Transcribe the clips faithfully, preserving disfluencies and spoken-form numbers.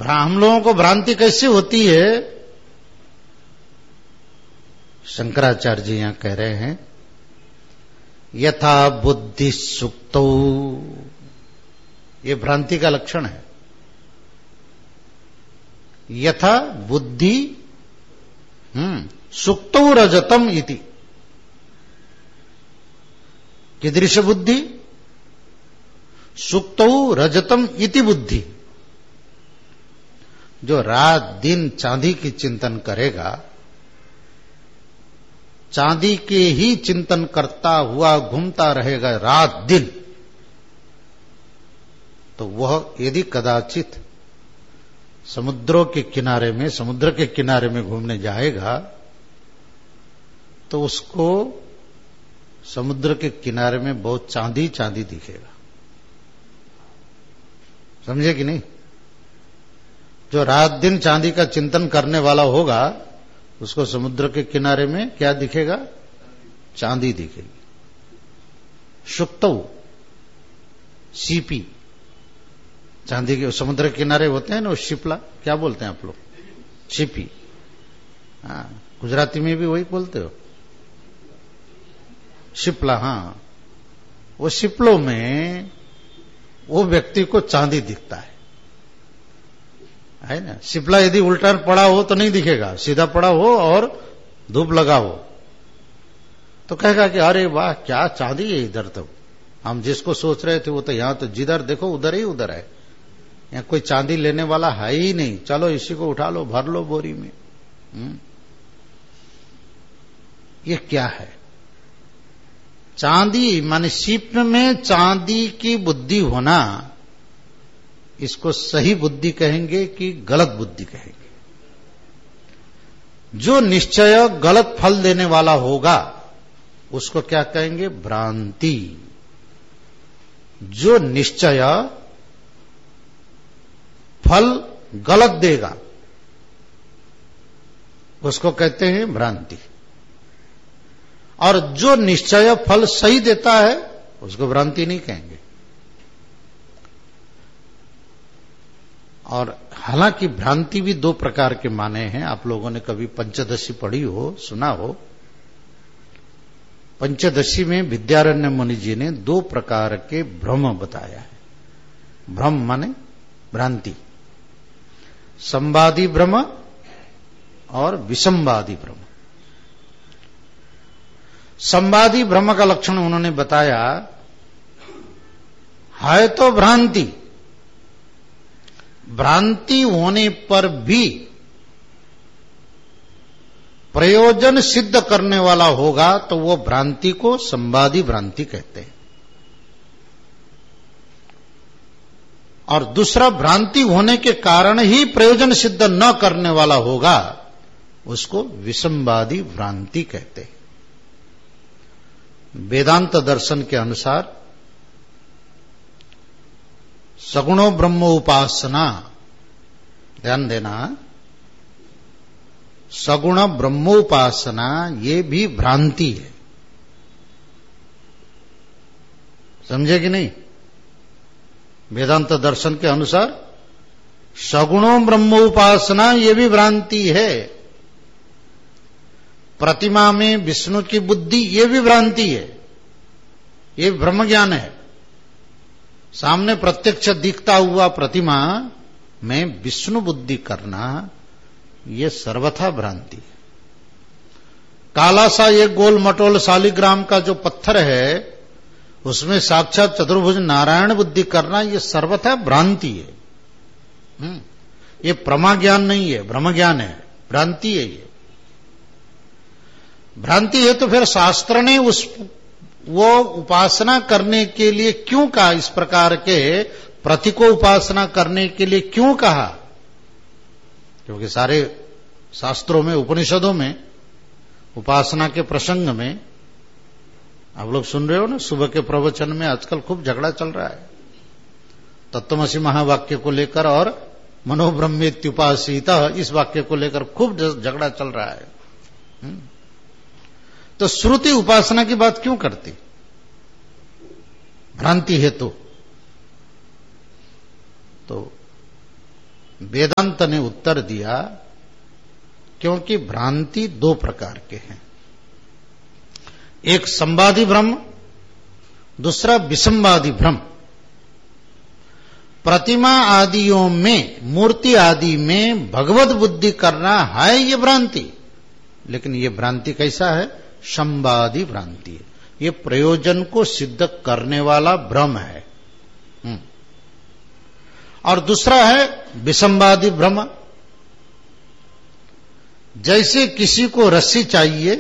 हम लोगों को भ्रांति कैसी होती है? शंकराचार्य जी यहां कह रहे हैं, यथा बुद्धि सुक्तौ, ये भ्रांति का लक्षण है। यथा बुद्धि हम्म सुक्तौ रजतम इति, कीदृश बुद्धि? सुक्तौ रजतम इति बुद्धि। जो रात दिन चांदी की चिंतन करेगा, चांदी के ही चिंतन करता हुआ घूमता रहेगा रात दिन, तो वह यदि कदाचित समुद्रों के किनारे में, समुद्र के किनारे में घूमने जाएगा, तो उसको समुद्र के किनारे में बहुत चांदी चांदी दिखेगा। समझे कि नहीं? जो रात दिन चांदी का चिंतन करने वाला होगा, उसको समुद्र के किनारे में क्या दिखेगा? चांदी दिखेगी। शुक्तौ, सीपी, चांदी के समुद्र के किनारे होते हैं ना, वो शिपला, क्या बोलते हैं आप लोग? छिपी। हाँ, गुजराती में भी वही बोलते हो, शिपला। हाँ, वो शिपलों में वो व्यक्ति को चांदी दिखता है, है ना? शिपला यदि उल्टा पड़ा हो तो नहीं दिखेगा, सीधा पड़ा हो और धूप लगा हो तो कहेगा कि अरे वाह क्या चांदी है इधर। तो हम जिसको सोच रहे थे वो तो यहां, तो जिधर देखो उधर ही उधर है, यहां कोई चांदी लेने वाला है ही नहीं, चलो इसी को उठा लो, भर लो बोरी में। हुँ? ये क्या है? चांदी माने शिप में चांदी की बुद्धि होना, इसको सही बुद्धि कहेंगे कि गलत बुद्धि कहेंगे? जो निश्चय गलत फल देने वाला होगा उसको क्या कहेंगे? भ्रांति। जो निश्चय फल गलत देगा उसको कहते हैं भ्रांति, और जो निश्चय फल सही देता है उसको भ्रांति नहीं कहेंगे। और हालांकि भ्रांति भी दो प्रकार के माने हैं। आप लोगों ने कभी पंचदशी पढ़ी हो, सुना हो। पंचदशी में विद्यारण्य मुनि जी ने दो प्रकार के भ्रम बताया है। भ्रम माने भ्रांति, संवादी भ्रम और विसंवादी भ्रम। संवादी भ्रम का लक्षण उन्होंने बताया है तो भ्रांति, भ्रांति होने पर भी प्रयोजन सिद्ध करने वाला होगा तो वो भ्रांति को संवादी भ्रांति कहते हैं। और दूसरा, भ्रांति होने के कारण ही प्रयोजन सिद्ध न करने वाला होगा उसको विसंवादी भ्रांति कहते हैं। वेदांत दर्शन के अनुसार सगुणो ब्रह्मोपासना, ध्यान देना, सगुण ब्रह्मोपासना ये भी भ्रांति है। समझे कि नहीं? वेदांत दर्शन के अनुसार सगुणो ब्रह्मोपासना ये भी भ्रांति है। प्रतिमा में विष्णु की बुद्धि ये भी भ्रांति है, ये ब्रह्म ज्ञान है। सामने प्रत्यक्ष दिखता हुआ प्रतिमा में विष्णु बुद्धि करना ये सर्वथा भ्रांति है। काला सा ये गोल मटोल शालिग्राम का जो पत्थर है उसमें साक्षात चतुर्भुज नारायण बुद्धि करना ये सर्वथा भ्रांति है। ये प्रमा ज्ञान नहीं है, ब्रह्म ज्ञान है, भ्रांति है। ये भ्रांति है तो फिर शास्त्र ने उस वो उपासना करने के लिए क्यों कहा? इस प्रकार के प्रति को उपासना करने के लिए क्यों कहा? क्योंकि सारे शास्त्रों में, उपनिषदों में उपासना के प्रसंग में आप लोग सुन रहे हो ना, सुबह के प्रवचन में आजकल खूब झगड़ा चल रहा है तत्त्वमसि महावाक्य को लेकर और मनोब्रह्मेत्युपासीतः इस वाक्य को लेकर खूब झगड़ा चल रहा है। हुँ? तो श्रुति उपासना की बात क्यों करती? भ्रांति है तो तो वेदांत ने उत्तर दिया, क्योंकि भ्रांति दो प्रकार के हैं, एक संवादी भ्रम, दूसरा विसंवादी भ्रम। प्रतिमा आदियों में, मूर्ति आदि में भगवत बुद्धि करना है ये भ्रांति, लेकिन ये भ्रांति कैसा है? संवादी भ्रांति है। ये प्रयोजन को सिद्ध करने वाला भ्रम है। और दूसरा है विसंवादी भ्रम। जैसे किसी को रस्सी चाहिए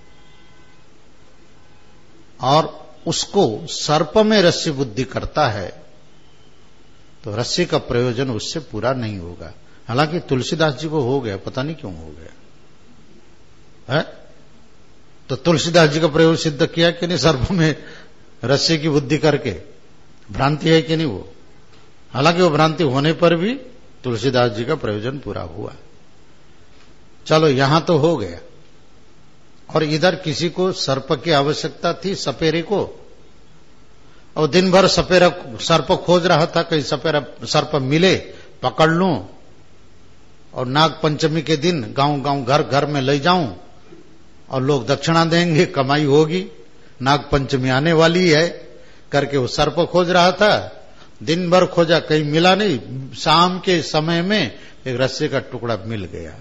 और उसको सर्प में रस्सी बुद्धि करता है, तो रस्सी का प्रयोजन उससे पूरा नहीं होगा। हालांकि तुलसीदास जी को हो गया, पता नहीं क्यों हो गया है? तो तुलसीदास जी का प्रयोग सिद्ध किया कि नहीं? सर्प में रस्सी की बुद्धि करके भ्रांति है कि नहीं वो? हालांकि वो भ्रांति होने पर भी तुलसीदास जी का प्रयोजन पूरा हुआ। चलो यहां तो हो गया। और इधर किसी को सर्प की आवश्यकता थी, सपेरे को, और दिन भर सपेरा सर्प खोज रहा था, कहीं सपेरा सर्प मिले पकड़ लूं और नाग पंचमी के दिन गांव गांव घर घर में ले जाऊं और लोग दक्षिणा देंगे, कमाई होगी, नाग पंचमी आने वाली है करके वो सर्प खोज रहा था। दिन भर खोजा, कहीं मिला नहीं। शाम के समय में एक रस्सी का टुकड़ा मिल गया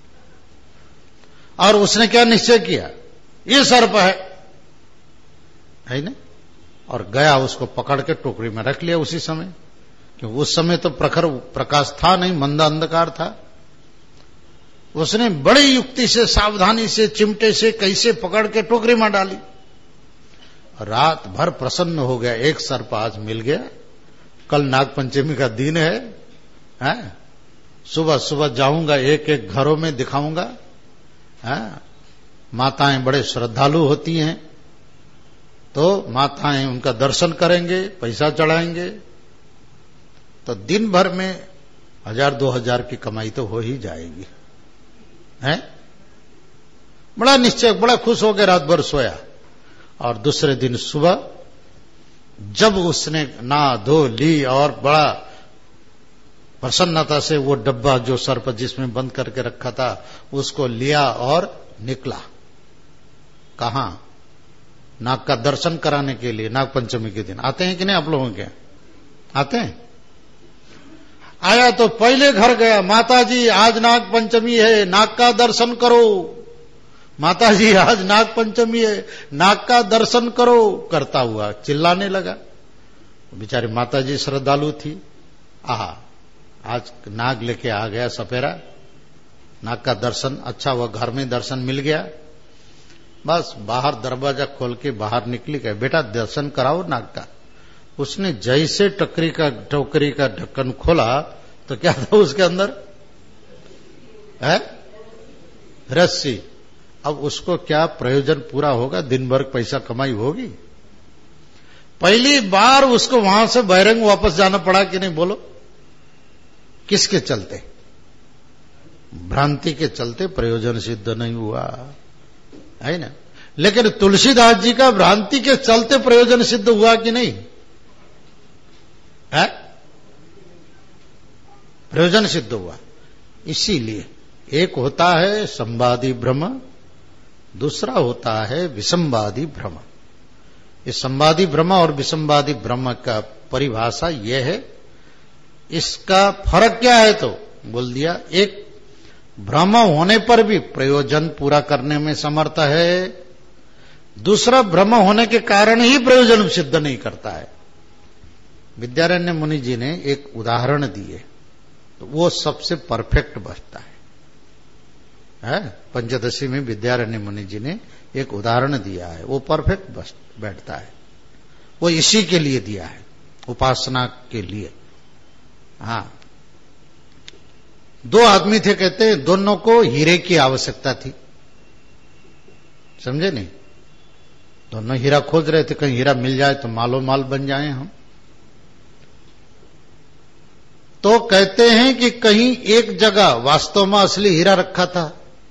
और उसने क्या निश्चय किया? ये सर्प है, है ना? और गया, उसको पकड़ के टोकरी में रख लिया उसी समय, क्योंकि उस समय तो प्रखर प्रकाश था नहीं, मंदा अंधकार था। उसने बड़ी युक्ति से, सावधानी से, चिमटे से कैसे पकड़ के टोकरी में डाली। रात भर प्रसन्न हो गया, एक सर्प आज मिल गया, कल नागपंचमी का दिन है, है? सुबह सुबह जाऊंगा, एक एक घरों में दिखाऊंगा। है? माताएं बड़े श्रद्धालु होती हैं, तो माताएं उनका दर्शन करेंगे, पैसा चढ़ाएंगे, तो दिन भर में हजार दो हजार की कमाई तो हो ही जाएगी। है? बड़ा निश्चय, बड़ा खुश हो गया, रात भर सोया। और दूसरे दिन सुबह जब उसने नहा धो ली और बड़ा प्रसन्नता से वो डब्बा जो सर्प जिसमें बंद करके रखा था उसको लिया और निकला। कहां? नाग का दर्शन कराने के लिए। नाग पंचमी के दिन आते हैं कि नहीं आप लोगों के? आते हैं। आया तो पहले घर गया, माता जी आज नाग पंचमी है, नाग का दर्शन करो। माता जी आज नाग पंचमी है, नाग का दर्शन करो। करता हुआ चिल्लाने लगा। बेचारी माता जी श्रद्धालु थी। आहा, आज नाग लेके आ गया सपेरा, नाग का दर्शन। अच्छा हुआ घर में दर्शन मिल गया। बस बाहर दरवाजा खोल के बाहर निकली, कहे बेटा दर्शन कराओ नाग का। उसने जैसे टकरी का टोकरी का ढक्कन खोला तो क्या था उसके अंदर? है रस्सी। अब उसको क्या प्रयोजन पूरा होगा? दिन भर पैसा कमाई होगी। पहली बार उसको वहां से बैरंग वापस जाना पड़ा कि नहीं? बोलो किसके चलते? भ्रांति के चलते प्रयोजन सिद्ध नहीं हुआ, है ना? लेकिन तुलसीदास जी का भ्रांति के चलते प्रयोजन सिद्ध हुआ कि नहीं? है? प्रयोजन सिद्ध हुआ। इसीलिए एक होता है संवादी भ्रम, दूसरा होता है विसंवादी भ्रम। इस संवादी भ्रम और विसंवादी भ्रम का परिभाषा यह है। इसका फर्क क्या है? तो बोल दिया, एक भ्रम होने पर भी प्रयोजन पूरा करने में समर्थ है, दूसरा भ्रम होने के कारण ही प्रयोजन सिद्ध नहीं करता है। विद्यारण्य मुनि जी ने एक उदाहरण दिए, तो वो सबसे परफेक्ट बचता है, है? पंचदशी में विद्यारण्य मुनि जी ने एक उदाहरण दिया है, वो परफेक्ट बैठता है। वो इसी के लिए दिया है, उपासना के लिए। हाँ, दो आदमी थे, कहते हैं दोनों को हीरे की आवश्यकता थी। समझे नहीं? दोनों हीरा खोज रहे थे, कहीं हीरा मिल जाए तो मालो माल बन जाए हम। तो कहते हैं कि कहीं एक जगह वास्तव में असली हीरा रखा था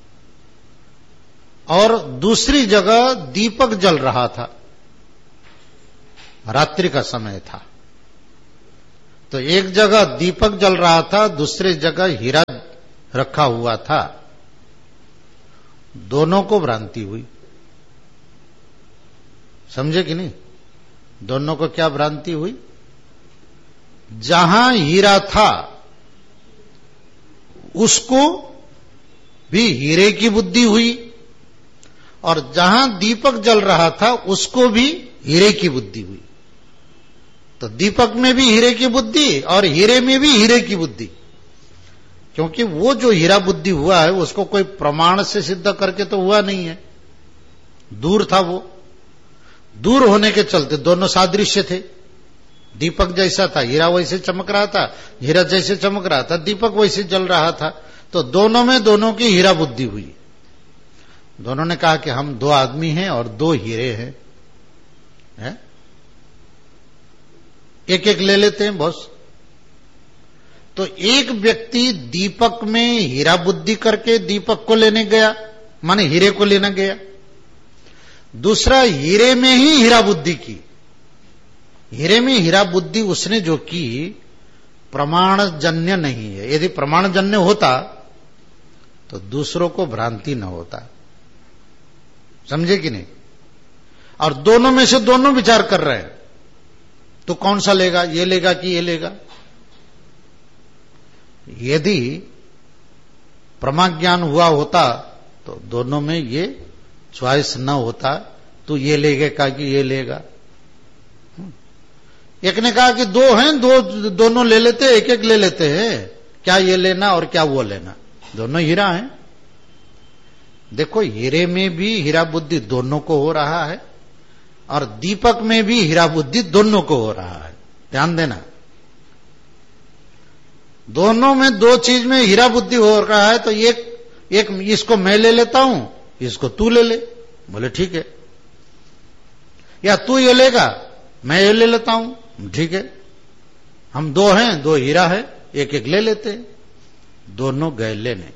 और दूसरी जगह दीपक जल रहा था, रात्रि का समय था। तो एक जगह दीपक जल रहा था, दूसरी जगह हीरा रखा हुआ था, दोनों को भ्रांति हुई। समझे कि नहीं? दोनों को क्या भ्रांति हुई? जहां हीरा था उसको भी हीरे की बुद्धि हुई, और जहां दीपक जल रहा था उसको भी हीरे की बुद्धि हुई। तो दीपक में भी हीरे की बुद्धि और हीरे में भी हीरे की बुद्धि, क्योंकि वो जो हीरा बुद्धि हुआ है उसको कोई प्रमाण से सिद्ध करके तो हुआ नहीं है, दूर था वो। दूर होने के चलते दोनों सादृश्य थे। दीपक जैसा था, हीरा वैसे चमक रहा था, हीरा जैसे चमक रहा था, दीपक वैसे जल रहा था। तो दोनों में दोनों की हीरा बुद्धि हुई। दोनों ने कहा कि हम दो आदमी हैं और दो हीरे हैं, है? एक एक ले लेते हैं बॉस। तो एक व्यक्ति दीपक में हीरा बुद्धि करके दीपक को लेने गया, माने हीरे को लेना गया। दूसरा हीरे में ही हीरा बुद्धि की। हीरे में हीरा बुद्धि उसने जो की प्रमाण जन्य नहीं है। यदि प्रमाण जन्य होता तो दूसरों को भ्रांति न होता। समझे कि नहीं? और दोनों में से दोनों विचार कर रहे हैं, तो कौन सा लेगा, ये लेगा कि ये लेगा? यदि प्रमाज्ञान हुआ होता तो दोनों में ये च्वाइस न होता, तो ये लेगा कि ये लेगा। एक ने कहा कि दो हैं, दो दोनों ले लेते, एक एक ले लेते हैं, क्या ये लेना और क्या वो लेना, दोनों हीरा हैं। देखो, हीरे में भी हीरा बुद्धि दोनों को हो रहा है और दीपक में भी हीरा बुद्धि दोनों को हो रहा है। ध्यान देना, दोनों में दो चीज में हीरा बुद्धि हो रहा है। तो एक एक इसको मैं ले लेता हूं, इसको तू ले ले। बोले ठीक है। या तू ये लेगा, मैं ये ले लेता हूं, ठीक है। हम दो हैं, दो हीरा है, एक एक ले लेते हैं। दोनों गए लेने।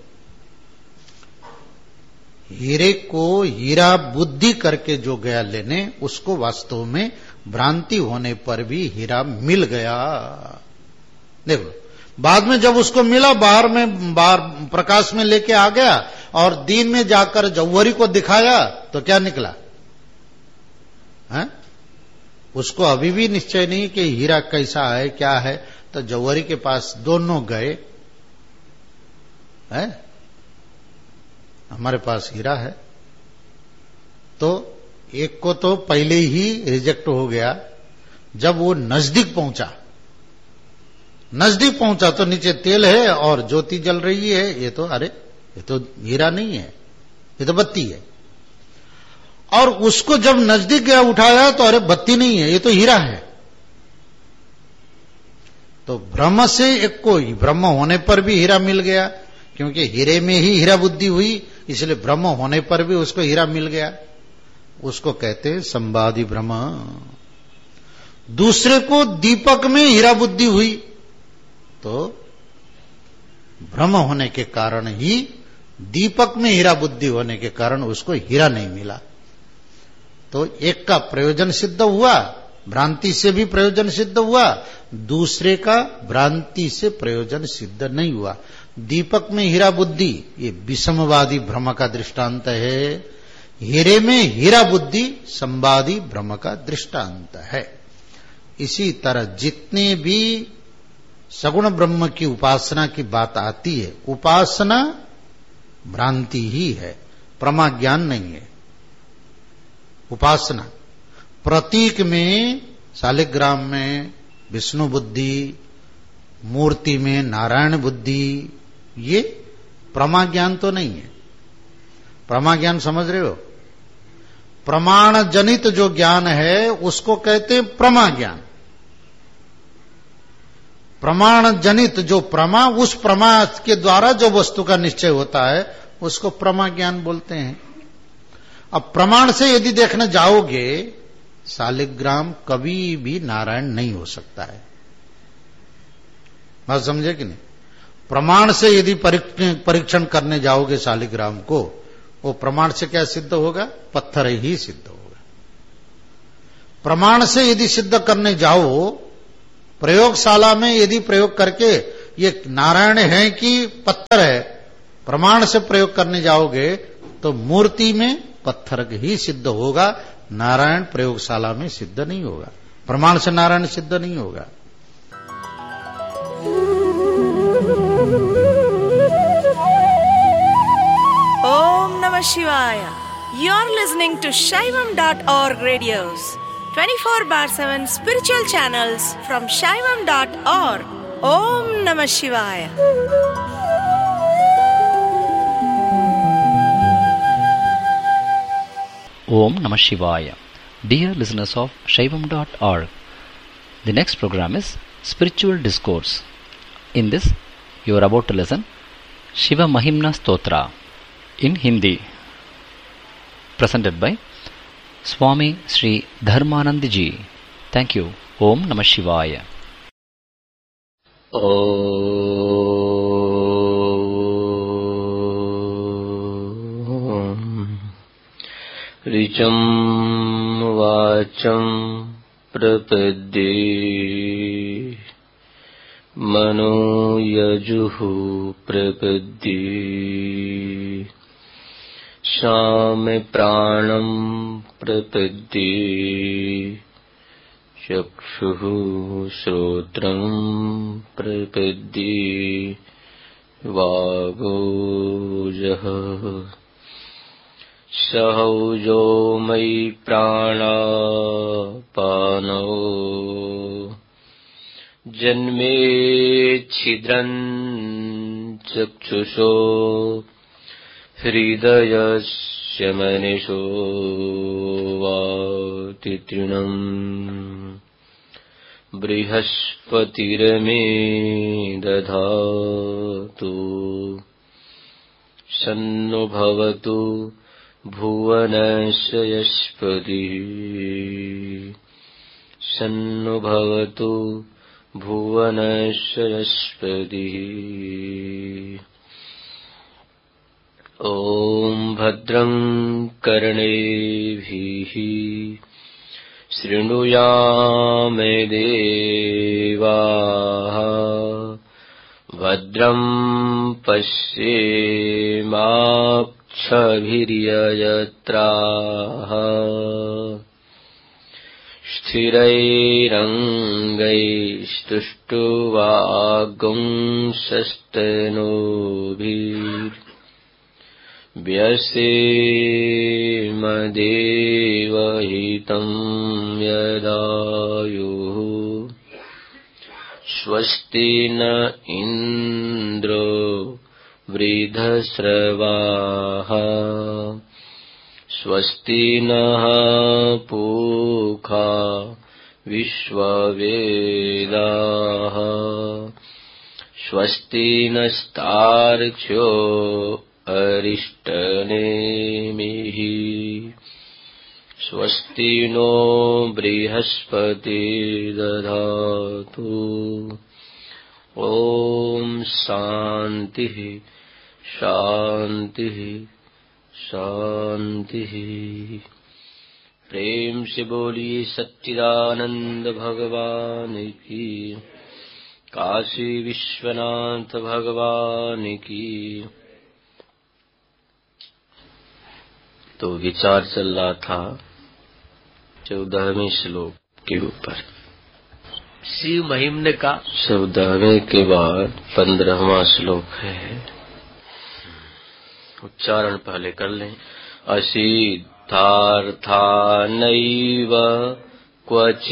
हीरे को हीरा बुद्धि करके जो गया लेने, उसको वास्तव में भ्रांति होने पर भी हीरा मिल गया। देखो, बाद में जब उसको मिला, बाहर में बाहर प्रकाश में लेके आ गया और दिन में जाकर जौहरी को दिखाया तो क्या निकला है? उसको अभी भी निश्चय नहीं कि हीरा कैसा है, क्या है। तो जौहरी के पास दोनों गए, है हमारे पास हीरा है। तो एक को तो पहले ही रिजेक्ट हो गया। जब वो नजदीक पहुंचा, नजदीक पहुंचा तो नीचे तेल है और ज्योति जल रही है। ये तो अरे ये तो हीरा नहीं है, ये तो बत्ती है। और उसको जब नजदीक गया उठाया तो अरे बत्ती नहीं है, ये तो हीरा है। तो ब्रह्म से एक को ब्रह्म होने पर भी हीरा मिल गया, क्योंकि हीरे में ही हीरा बुद्धि हुई, इसलिए ब्रह्म होने पर भी उसको हीरा मिल गया। उसको कहते हैं संवादी ब्रह्म। दूसरे को दीपक में हीरा बुद्धि हुई, तो ब्रह्म होने के कारण ही दीपक में हीरा बुद्धि होने के कारण उसको हीरा नहीं मिला। तो एक का प्रयोजन सिद्ध हुआ, भ्रांति से भी प्रयोजन सिद्ध हुआ, दूसरे का भ्रांति से प्रयोजन सिद्ध नहीं हुआ। दीपक में हीरा बुद्धि, ये विषमवादी भ्रम का दृष्टांत है। हीरे में हीरा बुद्धि संवादी भ्रम का दृष्टांत है। इसी तरह जितने भी सगुण ब्रह्म की उपासना की बात आती है, उपासना भ्रांति ही है, प्रमा ज्ञान नहीं है। उपासना प्रतीक में शालिग्राम में विष्णु बुद्धि, मूर्ति में नारायण बुद्धि, ये प्रमा ज्ञान तो नहीं है। प्रमा ज्ञान समझ रहे हो? प्रमाण जनित जो ज्ञान है उसको कहते हैं प्रमा ज्ञान। प्रमाण जनित जो प्रमा, उस प्रमा के द्वारा जो वस्तु का निश्चय होता है उसको प्रमा ज्ञान बोलते हैं। अब प्रमाण से यदि देखने जाओगे, शालिग्राम कभी भी नारायण नहीं हो सकता है। बात समझे कि नहीं? प्रमाण से यदि परीक्षण करने जाओगे शालिग्राम को, वो प्रमाण से क्या सिद्ध होगा? पत्थर ही सिद्ध होगा। प्रमाण से यदि सिद्ध करने जाओ प्रयोगशाला में यदि प्रयोग करके ये नारायण है कि पत्थर है, प्रमाण से प्रयोग करने जाओगे तो मूर्ति में पत्थर ही सिद्ध होगा, नारायण प्रयोगशाला में सिद्ध नहीं होगा, प्रमाण से नारायण सिद्ध नहीं होगा। Om Namah Shivaya. You're listening to Shaivam dot org radios, twenty-four bar seven spiritual channels from Shaivam dot org. Om Namah Shivaya. Om Namah Shivaya. Dear listeners of Shaivam dot org, the next program is Spiritual Discourse. In this, you are about to listen Shiva Mahimna Stotra in Hindi, presented by Swami Sri Dharmanand Ji. Thank you. Om Namah Shivaya. Om Rijam Vacham Prapadde Mano Yajuhu Prapadde Shame Pranam Prapadde Chakshuhu Shrotram Prapadde Vagojaha Sahaujo Mai Prana Pano Janme Chidran Chakshusho Hridayasya Manisho Vatitrinam Brihaspatiram Dadhatu Sanno Bhavatu Bhuvanasya Yaspati Sanno Bhavatu Bhuvanasya Yaspati. Om Bhadram Karnebhihi Srinuyame Devaha Bhadram Pashyemakshabhiryayatraha Sthirairangaishtushtuvagunsastanobhir Vyasemadevahitam yadayuhu Swasti na Indro Vridhasravaha Swasti naha Pukha Vishwavedaha Swasti nastarchyo Arishtanemihi Swasti no Brihaspati dadhatu. Om Shanti Shanti Shanti. प्रेम से बोलिए सच्चिदानंद भगवान की, काशी विश्वनाथ भगवान की। तो विचार चल रहा था चौदहवें श्लोक के ऊपर। शिव महिम्न का चौदहवें के बाद पंद्रहवां श्लोक है। उच्चारण पहले कर लें। असिद्धार्था नैव क्वचित्